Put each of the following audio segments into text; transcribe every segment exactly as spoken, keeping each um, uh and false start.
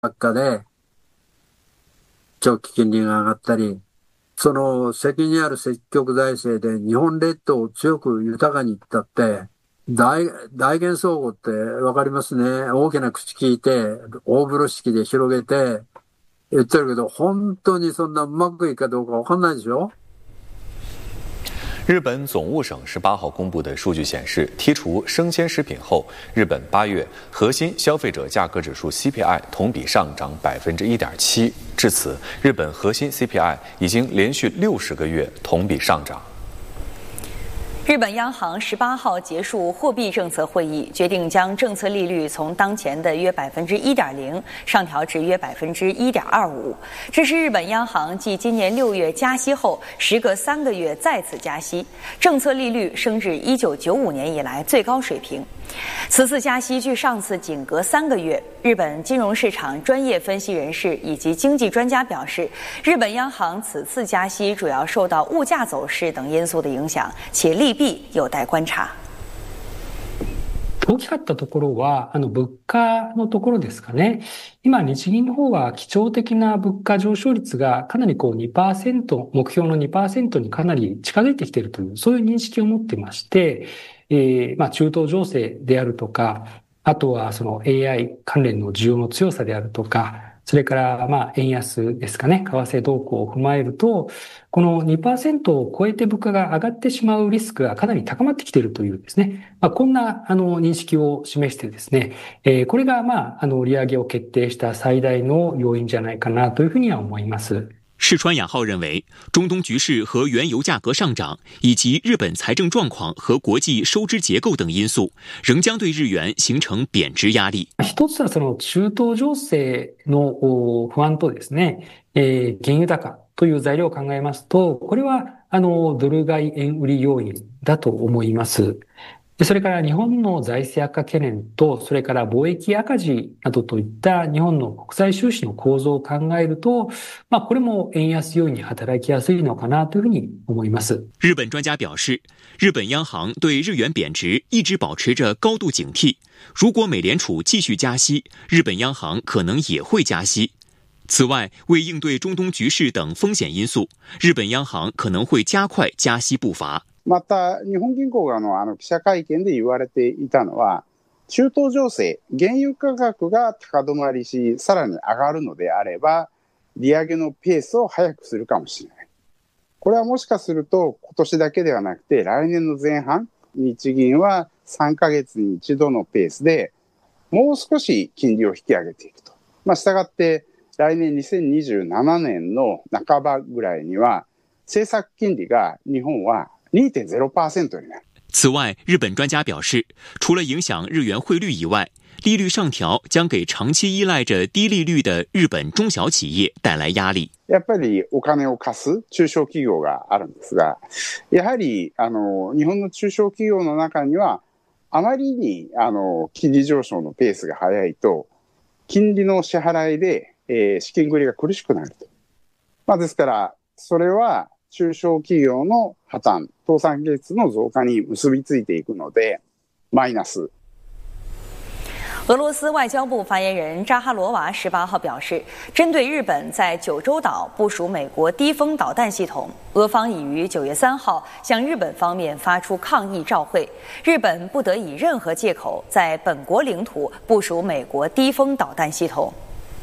下で、長期金利が上がったり、その責任ある積極財政で日本列島を強く豊かにいったって、大、大元総合ってわかりますね。大きな口聞いて、大風呂敷で広げて言ってるけど、本当にそんなうまくいくかどうかわかんないでしょ。 日本总务省十八号公布的数据显示，剔除生鲜食品后，日本八月核心消费者价格指数 C P I 同比上涨百分之一点七，至此，日本核心 C P I 已经连续六十个月同比上涨。 日本央行十八号结束货币政策会议，决定将政策利率从当前的约百分之一点零上调至约百分之一点二五。这是日本央行继今年六月加息后，时隔三个月再次加息，政策利率升至一九九五年以来最高水平。此次加息距上次仅隔三个月。日本金融市场专业分析人士以及经济专家表示，日本央行此次加息主要受到物价走势等因素的影响，且利弊有待观察。 大きかったところは、あの、物価のところですかね。今、日銀の方は基調的な物価上昇率がかなりこう にパーセント、目標の にパーセント にかなり近づいてきているという、そういう認識を持ってまして、えー、まあ、中東情勢であるとか、あとはその エーアイ 関連の需要の強さであるとか、それから、まあ、円安ですかね、為替動向を踏まえると、この にパーセント を超えて物価が上がってしまうリスクがかなり高まってきているというですね、まあ、こんな、あの、認識を示してですね、えー、これが、まあ、あの、利上げを決定した最大の要因じゃないかなというふうには思います。 世川雅浩认为，中东局势和原油价格上涨，以及日本财政状况和国际收支结构等因素，仍将对日元形成贬值压力。 一つはその中東情勢の不安とですね、えー、原油高という材料を考えますと、これはあのドル買い円売り要因だと思います。それから日本の財政悪化懸念と、それから貿易赤字などといった日本の国際収支の構造を考えると、まあこれも円安要因に働きやすいのかなというふうに思います。 日本专家表示，日本央行对日元贬值一直保持着高度警惕。如果美联储继续加息，日本央行可能也会加息。此外，为应对中东局势等风险因素，日本央行可能会加快加息步伐。 また、日本銀行がの、あの、記者会見で言われていたのは、中東情勢、原油価格が高止まりし、さらに上がるのであれば、利上げのペースを早くするかもしれない。これはもしかすると、今年だけではなくて、来年の前半、日銀はさんかげつに一度のペースで、もう少し金利を引き上げていくと。まあ、したがって、来年にせんにじゅうななねんの半ばぐらいには、政策金利が日本はにてんゼロパーセント になる。 此外，日本专家表示，除了影响日元汇率以外，利率上调将给长期依赖着低利率的日本中小企业带来压力。 やっぱりお金を貸す中小企業があるんですが、やはりあの日本の中小企業の中にはあまりにあの金利上昇のペースが速いと金利の支払いで、えー、資金繰りが苦しくなると。まあですからそれは中小企業の破綻、倒産率の増加に結びついていくので、マイナス。 俄罗斯外交部发言人扎哈罗娃十八号表示，针对日本在九州岛部署美国低风导弹系统，俄方已于九月三号向日本方面发出抗议照会，日本不得以任何借口在本国领土部署美国低风导弹系统。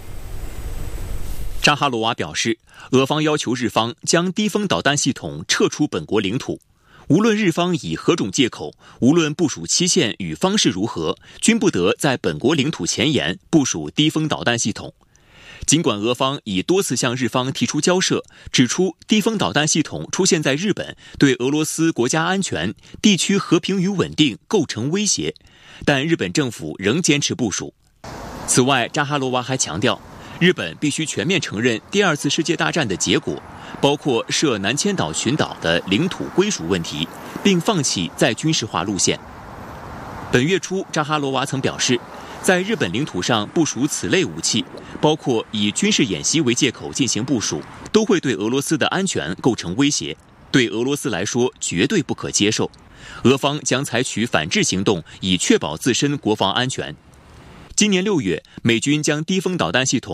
扎哈罗娃表示，俄方要求日方将低风导弹系统撤出本国领土，无论日方以何种借口，无论部署期限与方式如何，均不得在本国领土前沿部署低风导弹系统。尽管俄方已多次向日方提出交涉，指出低风导弹系统出现在日本对俄罗斯国家安全、地区和平与稳定构成威胁，但日本政府仍坚持部署。此外，扎哈罗娃还强调，日本必须全面承认第二次世界大战的结果，包括涉南千岛群岛的领土归属问题，并放弃再军事化路线。本月初，扎哈罗娃曾表示，在日本领土上部署此类武器，包括以军事演习为借口进行部署，都会对俄罗斯的安全构成威胁，对俄罗斯来说绝对不可接受。俄方将采取反制行动，以确保自身国防安全。今年六月，美军将低风导弹系统